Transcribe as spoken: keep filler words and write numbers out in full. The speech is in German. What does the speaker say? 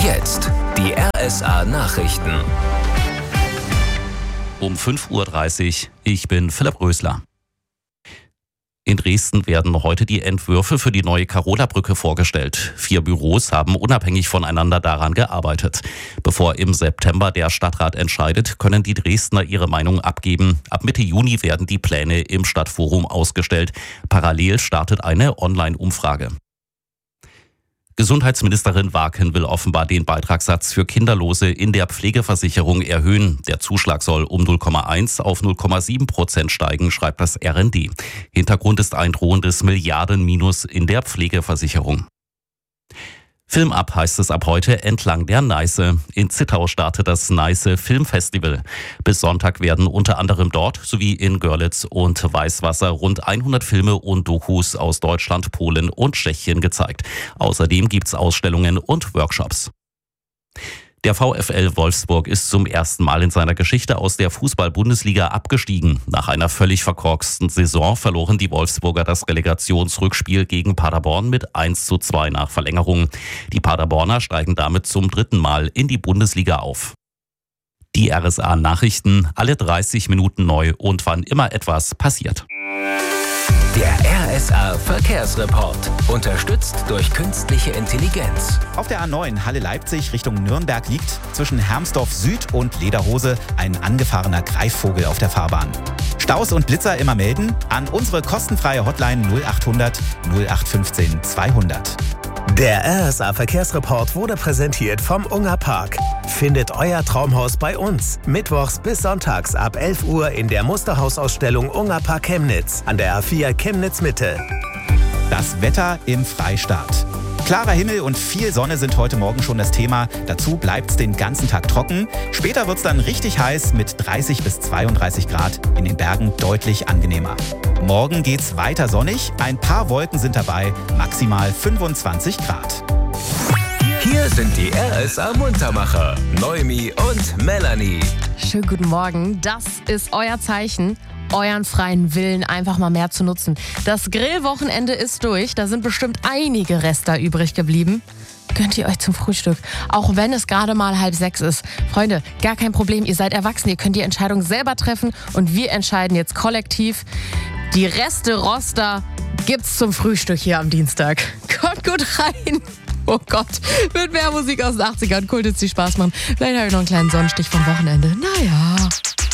Jetzt die R S A-Nachrichten. Um fünf Uhr dreißig, ich bin Philipp Rösler. In Dresden werden heute die Entwürfe für die neue Karola-Brücke vorgestellt. Vier Büros haben unabhängig voneinander daran gearbeitet. Bevor im September der Stadtrat entscheidet, können die Dresdner ihre Meinung abgeben. Ab Mitte Juni werden die Pläne im Stadtforum ausgestellt. Parallel startet eine Online-Umfrage. Gesundheitsministerin Waken will offenbar den Beitragssatz für Kinderlose in der Pflegeversicherung erhöhen. Der Zuschlag soll um null Komma eins auf null Komma sieben Prozent steigen, schreibt das R N D. Hintergrund ist ein drohendes Milliardenminus in der Pflegeversicherung. Film ab heißt es ab heute entlang der Neiße. In Zittau startet das Neiße Filmfestival. Bis Sonntag werden unter anderem dort sowie in Görlitz und Weißwasser rund hundert Filme und Dokus aus Deutschland, Polen und Tschechien gezeigt. Außerdem gibt's Ausstellungen und Workshops. Der VfL Wolfsburg ist zum ersten Mal in seiner Geschichte aus der Fußball-Bundesliga abgestiegen. Nach einer völlig verkorksten Saison verloren die Wolfsburger das Relegationsrückspiel gegen Paderborn mit eins zu zwei nach Verlängerung. Die Paderborner steigen damit zum dritten Mal in die Bundesliga auf. Die R S A-Nachrichten, alle dreißig Minuten neu und wann immer etwas passiert. Der R S A-Verkehrsreport, unterstützt durch künstliche Intelligenz. Auf der A neun Halle-Leipzig Richtung Nürnberg liegt zwischen Hermsdorf Süd und Lederhose ein angefahrener Greifvogel auf der Fahrbahn. Staus und Blitzer immer melden an unsere kostenfreie Hotline null achthundert null acht fünfzehn zweihundert. Der R S A-Verkehrsreport wurde präsentiert vom Unger Park. Findet euer Traumhaus bei uns. Mittwochs bis sonntags ab elf Uhr in der Musterhausausstellung Unger Park Chemnitz an der A vier Chemnitz Mitte. Das Wetter im Freistaat. Klarer Himmel und viel Sonne sind heute Morgen schon das Thema. Dazu bleibt es den ganzen Tag trocken. Später wird es dann richtig heiß mit dreißig bis zweiunddreißig Grad. In den Bergen deutlich angenehmer. Morgen geht's weiter sonnig. Ein paar Wolken sind dabei. Maximal fünfundzwanzig Grad. Hier sind die R S A-Muntermacher, Noemi und Melanie. Schönen guten Morgen. Das ist euer Zeichen, euren freien Willen einfach mal mehr zu nutzen. Das Grillwochenende ist durch. Da sind bestimmt einige Rester übrig geblieben. Gönnt ihr euch zum Frühstück, auch wenn es gerade mal halb sechs ist. Freunde, gar kein Problem. Ihr seid erwachsen. Ihr könnt die Entscheidung selber treffen. Und wir entscheiden jetzt kollektiv. Die Reste Roster gibt's zum Frühstück hier am Dienstag. Kommt gut rein. Oh Gott, mit mehr Musik aus den achtzigern. Cool, dass die Spaß machen. Vielleicht habe ich noch einen kleinen Sonnenstich vom Wochenende. Naja.